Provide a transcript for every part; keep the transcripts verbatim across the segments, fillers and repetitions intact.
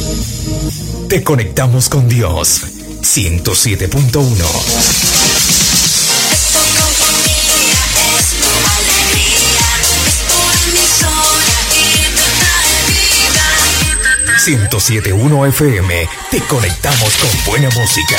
Te conectamos con Dios. ciento siete punto uno. ciento siete punto uno F M. Te conectamos con buena música.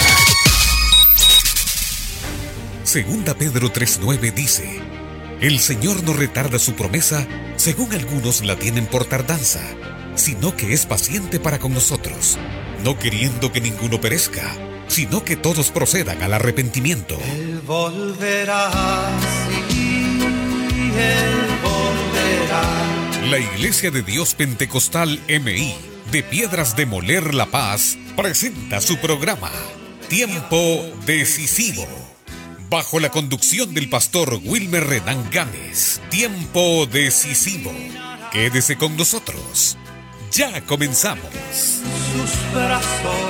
Segunda Pedro tres nueve dice: el Señor no retarda su promesa, según algunos la tienen por tardanza, sino que es paciente para con nosotros, no queriendo que ninguno perezca, sino que todos procedan al arrepentimiento. Él volverá, sí, Él volverá. La Iglesia de Dios Pentecostal M I de Piedras de Moler La Paz presenta su programa Tiempo Decisivo, bajo la conducción del pastor Wilmer Renán Gámez. Tiempo Decisivo. Quédese con nosotros. Ya comenzamos. Sus brazos.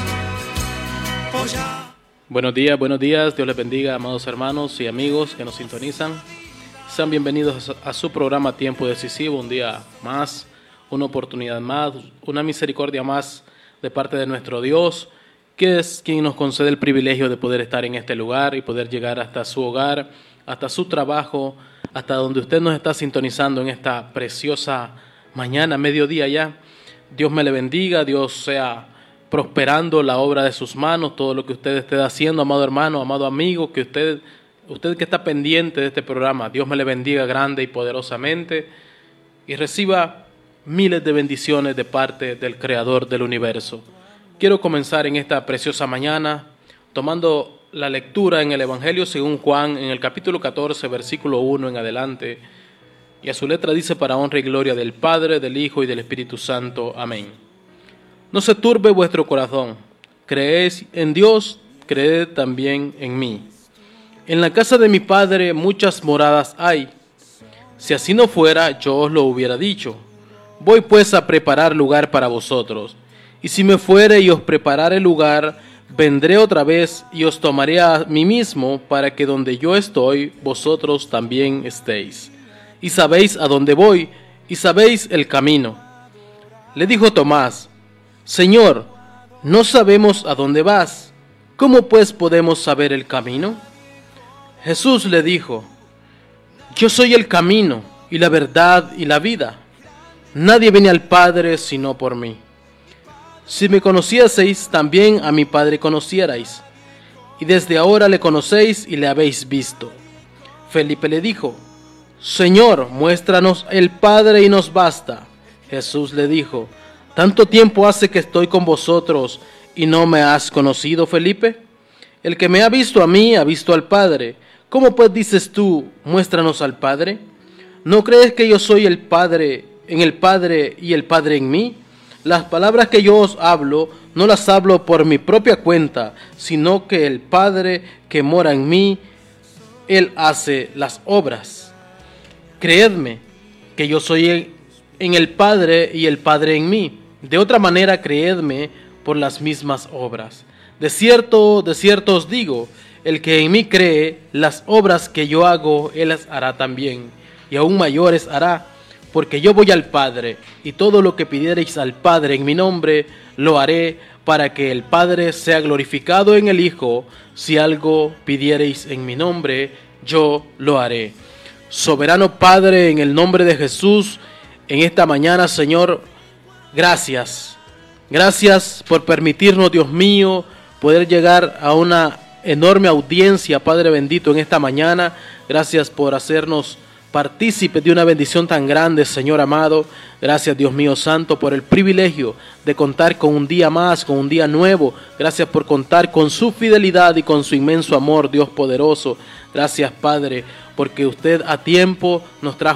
Buenos días, buenos días. Dios les bendiga, amados hermanos y amigos que nos sintonizan. Sean bienvenidos a su programa Tiempo Decisivo. Un día más, una oportunidad más, una misericordia más de parte de nuestro Dios, que es quien nos concede el privilegio de poder estar en este lugar y poder llegar hasta su hogar, hasta su trabajo, hasta donde usted nos está sintonizando en esta preciosa mañana, mediodía ya. Dios me le bendiga, Dios sea prosperando la obra de sus manos, todo lo que usted esté haciendo, amado hermano, amado amigo, que usted, usted que está pendiente de este programa, Dios me le bendiga grande y poderosamente y reciba miles de bendiciones de parte del Creador del universo. Quiero comenzar en esta preciosa mañana tomando la lectura en el Evangelio según Juan, en el capítulo catorce, versículo uno en adelante, y a su letra dice: para honra y gloria del Padre, del Hijo y del Espíritu Santo. Amén. No se turbe vuestro corazón, creéis en Dios, creed también en mí. En la casa de mi Padre muchas moradas hay. Si así no fuera, yo os lo hubiera dicho. Voy pues a preparar lugar para vosotros. Y si me fuere y os preparare lugar, vendré otra vez y os tomaré a mí mismo, para que donde yo estoy, vosotros también estéis. Y sabéis a dónde voy, y sabéis el camino. Le dijo Tomás: Señor, no sabemos a dónde vas. ¿Cómo pues podemos saber el camino? Jesús le dijo: Yo soy el camino, y la verdad, y la vida. Nadie viene al Padre sino por mí. Si me conocieseis, también a mi Padre conocierais. Y desde ahora le conocéis y le habéis visto. Felipe le dijo: Señor, muéstranos el Padre y nos basta. Jesús le dijo: ¿Tanto tiempo hace que estoy con vosotros y no me has conocido, Felipe? El que me ha visto a mí, ha visto al Padre. ¿Cómo pues dices tú, muéstranos al Padre? ¿No crees que yo soy el Padre en el Padre y el Padre en mí? Las palabras que yo os hablo, no las hablo por mi propia cuenta, sino que el Padre que mora en mí, Él hace las obras. Creedme que yo soy en el Padre y el Padre en mí. De otra manera, creedme por las mismas obras. De cierto, de cierto os digo, el que en mí cree, las obras que yo hago, Él las hará también, y aún mayores hará, porque yo voy al Padre, y todo lo que pidiereis al Padre en mi nombre, lo haré, para que el Padre sea glorificado en el Hijo. Si algo pidiereis en mi nombre, yo lo haré. Soberano Padre, en el nombre de Jesús, en esta mañana, Señor, gracias. Gracias por permitirnos, Dios mío, poder llegar a una enorme audiencia, Padre bendito, en esta mañana. Gracias por hacernos partícipes de una bendición tan grande, Señor amado. Gracias, Dios mío santo, por el privilegio de contar con un día más, con un día nuevo. Gracias por contar con su fidelidad y con su inmenso amor, Dios poderoso. Gracias, Padre, porque usted a tiempo nos trajo